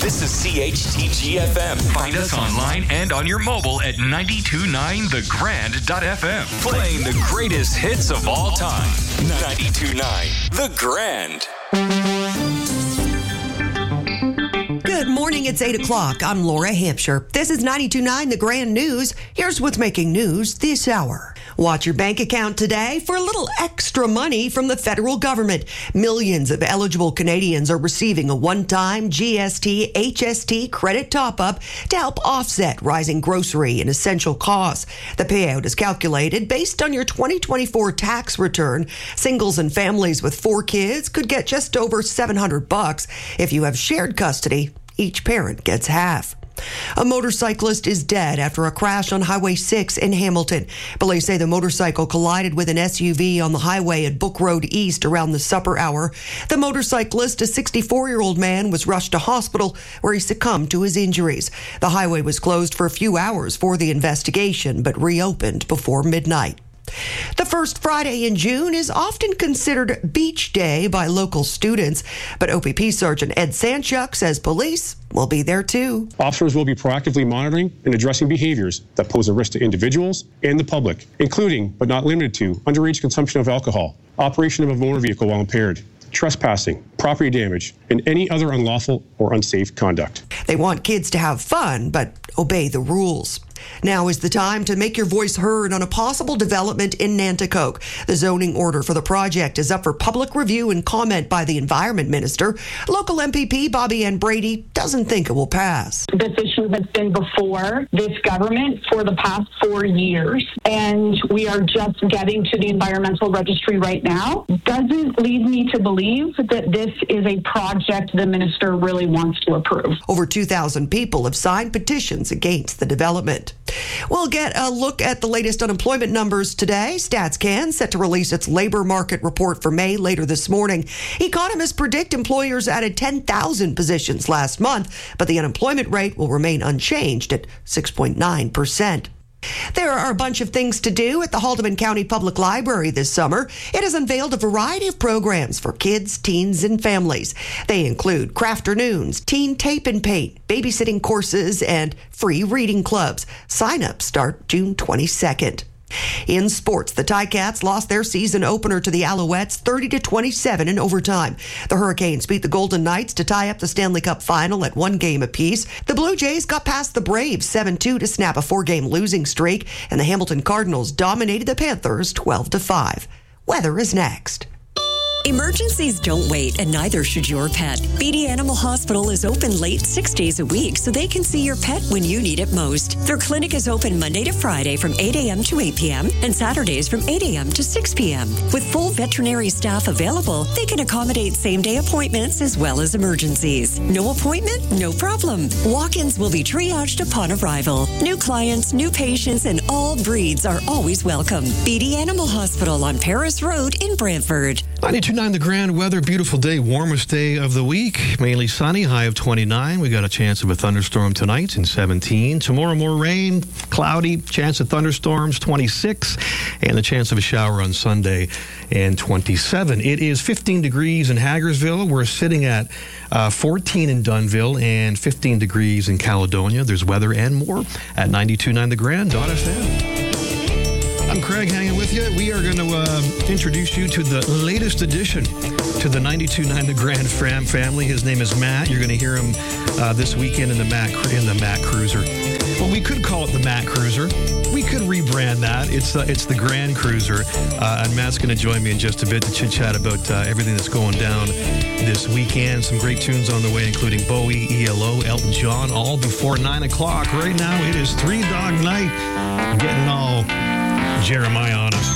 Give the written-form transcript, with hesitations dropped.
This is CHTG-FM. Find us online and on your mobile at 929thegrand.fm. Playing the greatest hits of all time. 92.9 The Grand. Good morning, it's 8 o'clock. I'm Laura Hampshire. This is 92.9 The Grand News. Here's what's making news this hour. Watch your bank account today for a little extra money from the federal government. Millions of eligible Canadians are receiving a one-time GST HST credit top-up to help offset rising grocery and essential costs. The payout is calculated based on your 2024 tax return. Singles and families with 4 kids could get just over $700. If you have shared custody, each parent gets half. A motorcyclist is dead after a crash on Highway 6 in Hamilton. Police say the motorcycle collided with an SUV on the highway at Book Road East around the supper hour. The motorcyclist, a 64-year-old man, was rushed to hospital where he succumbed to his injuries. The highway was closed for a few hours for the investigation, but reopened before midnight. The first Friday in June is often considered Beach Day by local students, but OPP Sergeant Ed Sanchuk says police will be there too. Officers will be proactively monitoring and addressing behaviors that pose a risk to individuals and the public, including, but not limited to, underage consumption of alcohol, operation of a motor vehicle while impaired, trespassing, property damage, and any other unlawful or unsafe conduct. They want kids to have fun, but obey the rules. Now is the time to make your voice heard on a possible development in Nanticoke. The zoning order for the project is up for public review and comment by the Environment Minister. Local MPP Bobby Ann Brady doesn't think it will pass. This issue has been before this government for the past 4 years, and we are just getting to the environmental registry right now. Doesn't lead me to believe that this is a project the minister really wants to approve. Over 2,000 people have signed petitions against the development. We'll get a look at the latest unemployment numbers today. StatsCan set to release its labor market report for May later this morning. Economists predict employers added 10,000 positions last month, but the unemployment rate will remain unchanged at 6.9%. There are a bunch of things to do at the Haldimand County Public Library this summer. It has unveiled a variety of programs for kids, teens, and families. They include crafternoons, teen tape and paint, babysitting courses, and free reading clubs. Sign-ups start June 22nd. In sports, the Ticats lost their season opener to the Alouettes 30-27 in overtime. The Hurricanes beat the Golden Knights to tie up the Stanley Cup final at 1 game apiece. The Blue Jays got past the Braves 7-2 to snap a 4-game losing streak, and the Hamilton Cardinals dominated the Panthers 12-5. Weather is next. Emergencies don't wait, and neither should your pet. BD Animal Hospital is open late 6 days a week so they can see your pet when you need it most. Their clinic is open Monday to Friday from 8 a.m. to 8 p.m. and Saturdays from 8 a.m. to 6 p.m. With full veterinary staff available, they can accommodate same-day appointments as well as emergencies. No appointment? No problem. Walk-ins will be triaged upon arrival. New clients, new patients, and all breeds are always welcome. BD Animal Hospital on Paris Road in Brantford. 92.9 The Grand weather, beautiful day, warmest day of the week. Mainly sunny, high of 29. We got a chance of a thunderstorm tonight in 17. Tomorrow, more rain, cloudy, chance of thunderstorms, 26. And the chance of a shower on Sunday, and 27. It is 15 degrees in Hagersville. We're sitting at 14 in Dunnville and 15 degrees in Caledonia. There's weather and more at 92.9thegrand.fm. I'm Craig hanging with you. We are going to introduce you to the latest addition to the 92.9 The Grand family. His name is Matt. You're going to hear him this weekend in the Matt Cruiser. Well, we could call it the Matt Cruiser. We could rebrand that. It's the Grand Cruiser. And Matt's going to join me in just a bit to chit-chat about everything that's going down this weekend. Some great tunes on the way, including Bowie, ELO, Elton John, all before 9 o'clock. Right now, it is Three Dog Night. Getting all Jeremiah on us.